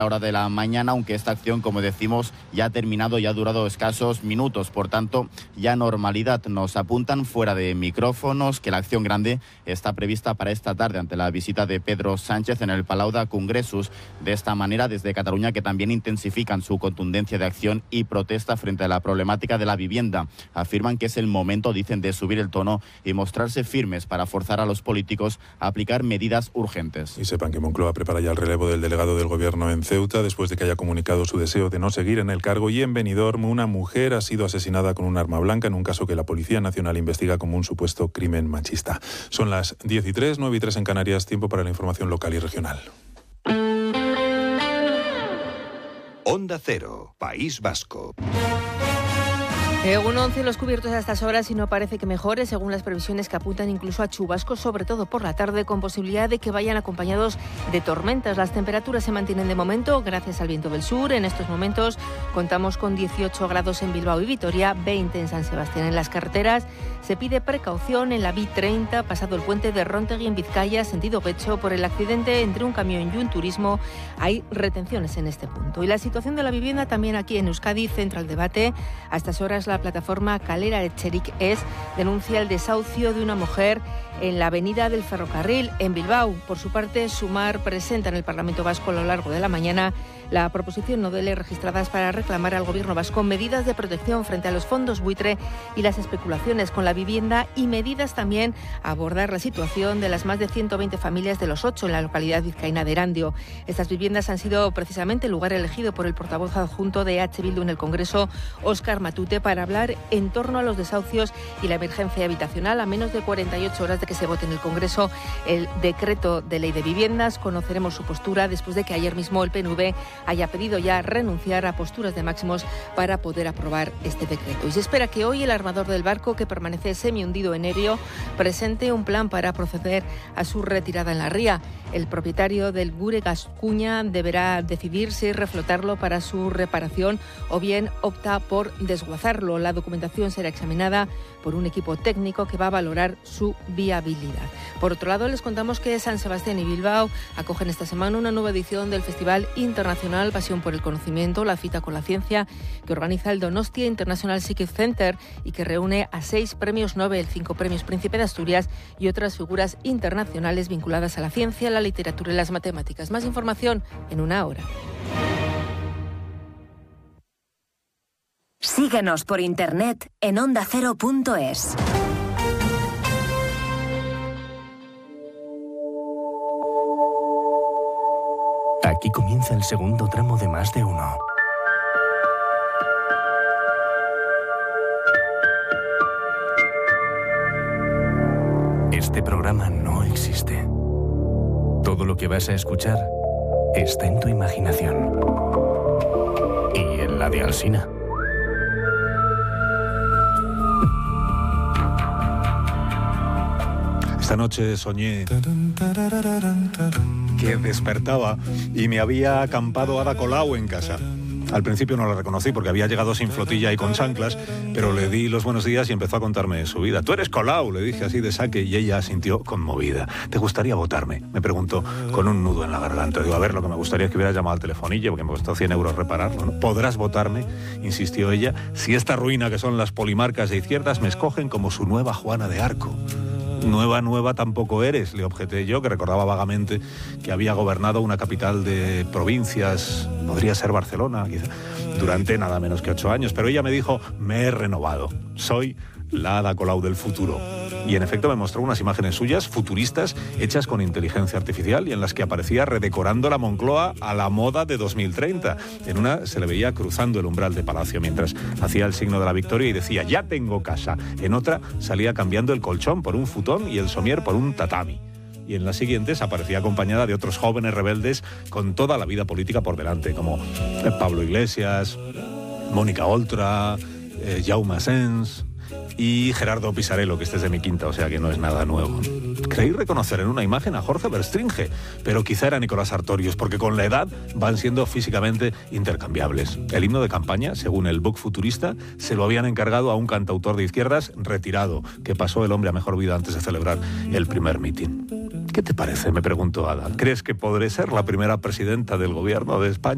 hora de la mañana, aunque esta acción, como decimos, ya ha terminado y ha durado escasos minutos. Por tanto, ya normalidad. Nos apuntan fuera de micrófonos que la acción grande está prevista para esta tarde ante la visita de Pedro Sánchez en el Palau de Congressos. De esta manera, desde Cataluña, que también intensifican su contundencia de acción y protesta frente a la problemática de la vivienda. Afirman que es el momento, dicen, de subir el tono y mostrarse firmes para forzar a los políticos a aplicar medidas urgentes. Y sepan que Moncloa prepara ya el relevo del delegado del Gobierno en Ceuta, después de que haya comunicado su deseo de no seguir en el cargo. Y en Benidorm, una mujer ha sido asesinada con un arma blanca en un caso que la Policía Nacional investiga como un supuesto crimen machista. Son las 10:03, 9:03 en Canarias, tiempo para la información local y regional. Onda Cero, País Vasco. Un cielos cubiertos a estas horas y no parece que mejore, según las previsiones que apuntan incluso a chubascos, sobre todo por la tarde, con posibilidad de que vayan acompañados de tormentas. Las temperaturas se mantienen de momento gracias al viento del sur. En estos momentos contamos con 18 grados en Bilbao y Vitoria, 20 en San Sebastián. En las carreteras se pide precaución en la B30, pasado el puente de Rontegui en Vizcaya, sentido Pecho, por el accidente entre un camión y un turismo. Hay retenciones en este punto. Y la situación de la vivienda también aquí en Euskadi centra el debate. A estas horas la plataforma Kalera Etxerik Ez denuncia el desahucio de una mujer en la avenida del Ferrocarril en Bilbao. Por su parte, Sumar presenta en el Parlamento Vasco a lo largo de la mañana la proposición no de ley registradas para reclamar al Gobierno vasco medidas de protección frente a los fondos buitre y las especulaciones con la vivienda, y medidas también a abordar la situación de las más de 120 familias de los 8 en la localidad vizcaína de Erandio. Estas viviendas han sido precisamente el lugar elegido por el portavoz adjunto de EH Bildu en el Congreso, Óscar Matute, para hablar en torno a los desahucios y la emergencia habitacional. A menos de 48 horas de que se vote en el Congreso el decreto de ley de viviendas, conoceremos su postura después de que ayer mismo el PNV haya pedido ya renunciar a posturas de máximos para poder aprobar este decreto. Y se espera que hoy el armador del barco, que permanece semi-hundido en Erio, presente un plan para proceder a su retirada en la ría. El propietario del Gure Gascuña deberá decidir si reflotarlo para su reparación o bien opta por desguazarlo. La documentación será examinada por un equipo técnico que va a valorar su viabilidad. Por otro lado, les contamos que San Sebastián y Bilbao acogen esta semana una nueva edición del Festival Internacional Pasión por el Conocimiento, la cita con la ciencia, que organiza el Donostia International Psychic Center y que reúne a 6 premios Nobel, 5 premios Príncipe de Asturias y otras figuras internacionales vinculadas a la ciencia, la literatura y las matemáticas. Más información en una hora. Síguenos por internet en ondacero.es. Aquí comienza el segundo tramo de Más de Uno. Este programa no existe. Todo lo que vas a escuchar está en tu imaginación. Y en la de Alsina. Esta noche soñé que despertaba y me había acampado Ada Colau en casa. Al principio no la reconocí porque había llegado sin flotilla y con chanclas, pero le di los buenos días y empezó a contarme su vida. «Tú eres Colau», le dije así de saque, y ella sintió conmovida. «¿Te gustaría votarme?», me preguntó con un nudo en la garganta. Digo, a ver, lo que me gustaría es que hubieras llamado al telefonillo, porque me costó 100 euros repararlo, ¿no? «¿Podrás votarme?», insistió ella, «si esta ruina que son las polimarcas de izquierdas me escogen como su nueva Juana de Arco». Nueva tampoco eres, le objeté yo, que recordaba vagamente que había gobernado una capital de provincias, podría ser Barcelona, quizá, durante nada menos que 8 años. Pero ella me dijo, me he renovado, soy la Ada Colau del futuro. Y en efecto me mostró unas imágenes suyas futuristas hechas con inteligencia artificial y en las que aparecía redecorando la Moncloa a la moda de 2030. En una se le veía cruzando el umbral de Palacio mientras hacía el signo de la victoria y decía, ya tengo casa. En otra salía cambiando el colchón por un futón y el somier por un tatami. Y en las siguientes aparecía acompañada de otros jóvenes rebeldes con toda la vida política por delante, como Pablo Iglesias, Mónica Oltra, Jaume Asens y Gerardo Pisarello, que este es de mi quinta, o sea que no es nada nuevo. Creí reconocer en una imagen a Jorge Verstringe, pero quizá era Nicolás Artorius, porque con la edad van siendo físicamente intercambiables. El himno de campaña, según el Book Futurista, se lo habían encargado a un cantautor de izquierdas retirado, que pasó el hombre a mejor vida antes de celebrar el primer mitin. ¿Qué te parece?, me preguntó Ada. ¿Crees que podré ser la primera presidenta del gobierno de España?